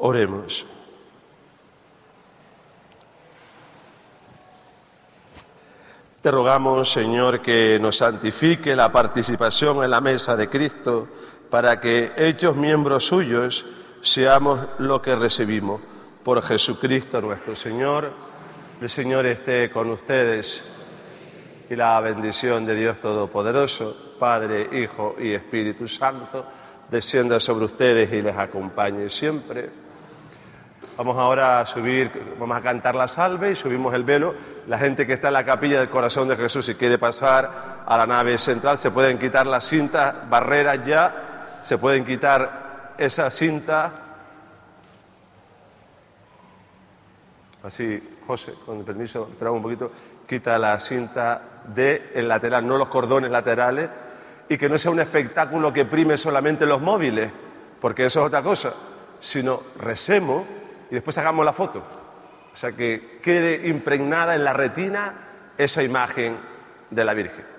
Oremos. Te rogamos, Señor, que nos santifique la participación en la mesa de Cristo, para que, hechos miembros suyos, seamos lo que recibimos. Por Jesucristo nuestro Señor. El Señor esté con ustedes. Y la bendición de Dios Todopoderoso, Padre, Hijo y Espíritu Santo, descienda sobre ustedes y les acompañe siempre. Vamos ahora a subir, vamos a cantar la salve y subimos el velo. La gente que está en la capilla del Corazón de Jesús, si quiere pasar a la nave central, se pueden quitar las cintas, barreras ya, se pueden quitar esa cinta. Así, José, con el permiso, esperamos un poquito, quita la cinta del lateral, no los cordones laterales, y que no sea un espectáculo que prime solamente los móviles, porque eso es otra cosa, sino recemos y después hagamos la foto. O sea, que quede impregnada en la retina esa imagen de la Virgen.